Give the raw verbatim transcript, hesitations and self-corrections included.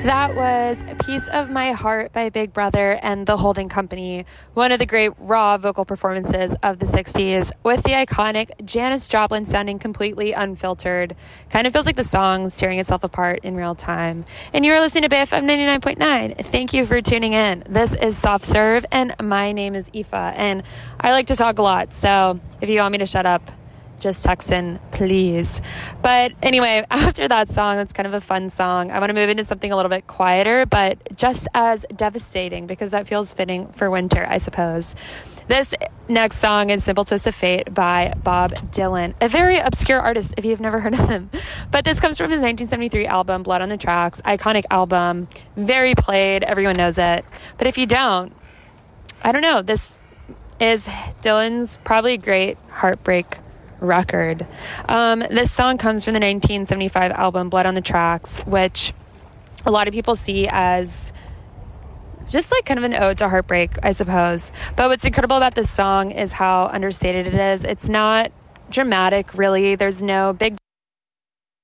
That was A Piece of My Heart by Big Brother and The Holding Company, one of the great raw vocal performances of the sixties, with the iconic Janis Joplin sounding completely unfiltered. Kind of feels like the song's tearing itself apart in real time. And you're listening to Bay F M ninety-nine point nine. Thank you for tuning in. This is Soft Serve, and my name is Aoife, and I like to talk a lot, so if you want me to shut up, just text in, please. But anyway, after that song, that's kind of a fun song. I want to move into something a little bit quieter, but just as devastating, because that feels fitting for winter, I suppose. This next song is Simple Twist of Fate by Bob Dylan, a very obscure artist if you've never heard of him. But this comes from his nineteen seventy-three album, Blood on the Tracks, iconic album, very played, everyone knows it. But if you don't, I don't know, this is Dylan's probably great heartbreak record. Um, this song comes from the nineteen seventy-five album Blood on the Tracks, which a lot of people see as just like kind of an ode to heartbreak, I suppose. But what's incredible about this song is how understated it is. It's not dramatic, really. There's no big